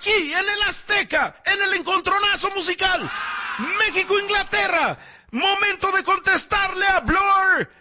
aquí en el Azteca, en el encontronazo musical. México-Inglaterra. Momento de contestarle a Blur.